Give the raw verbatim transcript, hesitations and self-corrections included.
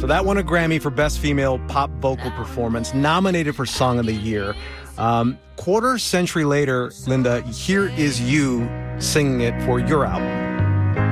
So that won a Grammy for Best Female Pop Vocal Performance, nominated for Song of the Year. Um, quarter century later, Linda, here is you singing it for your album.